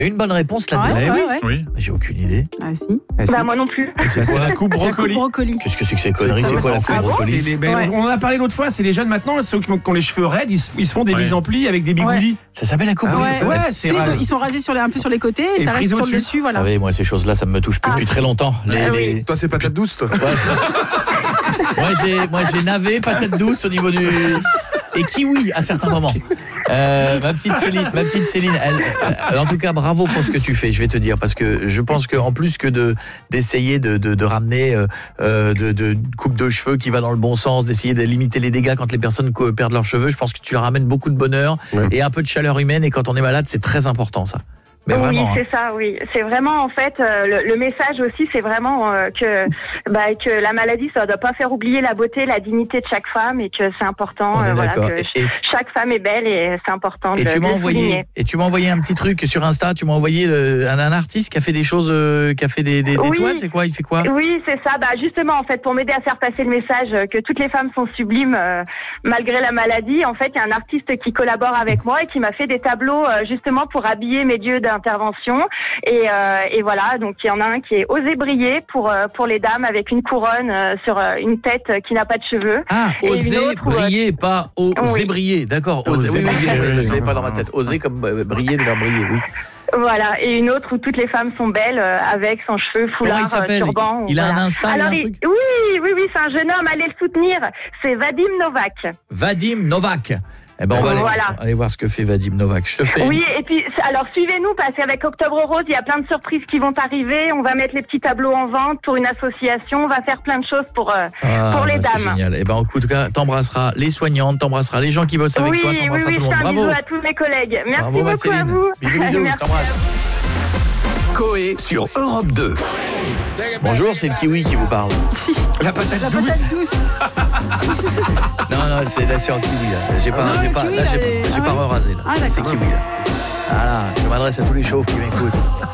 Une bonne réponse là-dedans. Oui. J'ai aucune idée. Ah si. Bah moi non plus. C'est la coupe brocoli. Qu'est-ce que c'est que ces conneries? C'est quoi la coupe brocoli? On en a parlé l'autre fois, c'est les jeunes maintenant, ceux qui ont les cheveux raides, ils se font des mises en pli avec des bigoudis. Ça s'appelle la coupe brocoli. Ils sont rasés un peu sur les côtés et ça reste sur le dessus. Vous savez, moi ces choses-là, ça me touche plus depuis très longtemps. Toi c'est patate douce toi. Moi j'ai navé, patate douce au niveau du... Et kiwi à certains moments. Ma petite Céline, elle, en tout cas bravo pour ce que tu fais, je vais te dire, parce que je pense qu'en plus que d'essayer de ramener de coupe de cheveux qui va dans le bon sens, d'essayer de limiter les dégâts quand les personnes perdent leurs cheveux, je pense que tu leur ramènes beaucoup de bonheur et un peu de chaleur humaine, et quand on est malade, c'est très important ça. Mais vraiment, oui, c'est ça, oui. C'est vraiment, en fait, le message aussi, c'est vraiment que la maladie, ça ne doit pas faire oublier la beauté, la dignité de chaque femme, et que c'est important, que chaque femme est belle, et c'est important de le souligner. Et tu m'as envoyé un petit truc sur Insta, tu m'as envoyé un artiste qui a fait des choses, qui a fait des toiles, c'est quoi? Il fait quoi? Oui, c'est ça, justement, en fait, pour m'aider à faire passer le message que toutes les femmes sont sublimes, malgré la maladie, en fait, il y a un artiste qui collabore avec moi et qui m'a fait des tableaux, justement, pour habiller mes dieux d'intervention, et voilà, donc il y en a un qui est Oser briller pour les dames, avec une couronne sur une tête qui n'a pas de cheveux. Ah, Oser briller, pas Oser briller, d'accord. Oser, oui, je l'avais pas dans ma tête. Oser comme briller, le verbe briller, oui. Voilà, et une autre où toutes les femmes sont belles, avec son cheveu, foulard, turban. Il a un Insta, alors, un truc? Oui, c'est un jeune homme, allez le soutenir, c'est Vadim Novak. Vadim Novak. Eh ben on va aller voir ce que fait Vadim Novak. Je te fais. Oui, et puis alors suivez-nous, parce qu'avec Octobre Rose, il y a plein de surprises qui vont arriver. On va mettre les petits tableaux en vente pour une association. On va faire plein de choses pour les dames. C'est génial. Et ben en tout cas, t'embrasseras les soignantes, t'embrasseras les gens qui bossent avec toi, t'embrasseras tout le monde. Bravo. Bisous à tous mes collègues. Merci bravo, beaucoup Céline. à vous. Bisous, je t'embrasse. Coé sur Europe 2. Bonjour, c'est le kiwi qui vous parle. La patate douce. Non, c'est en kiwi là. J'ai pas re-rasé là. C'est kiwi là. Voilà, je m'adresse à tous les chauves qui m'écoutent.